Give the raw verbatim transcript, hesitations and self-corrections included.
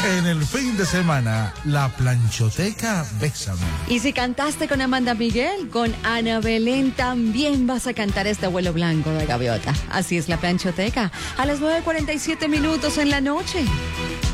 En el fin de semana, la planchoteca Bésame. Y si cantaste con Amanda Miguel, con Ana Belén también vas a cantar este vuelo blanco de gaviota. Así es la planchoteca. A las nueve cuarenta y siete minutos en la noche.